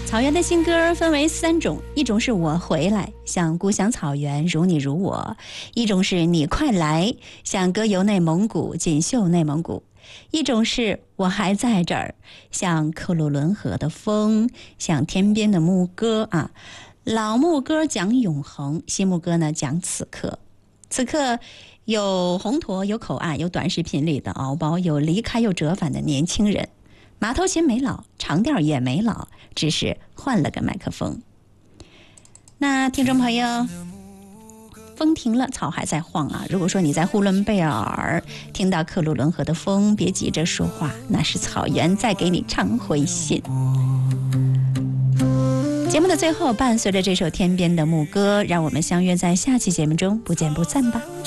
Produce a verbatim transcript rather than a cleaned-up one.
草原的新歌分为三种，一种是我回来，像故乡草原如你如我；一种是你快来，像歌游内蒙古锦绣内蒙古；一种是我还在这儿，像克鲁伦河的风，像天边的牧歌啊。老牧歌讲永恒，新牧歌呢讲此刻。此刻有红驼，有口岸，有短视频里的敖包，有离开又折返的年轻人。马头琴没老，长调也没老，只是换了个麦克风。那听众朋友，风停了，草还在晃啊。如果说你在呼伦贝尔听到克鲁伦河的风，别急着说话，那是草原在给你唱回信。节目的最后，伴随着这首天边的牧歌，让我们相约在下期节目中不见不散吧。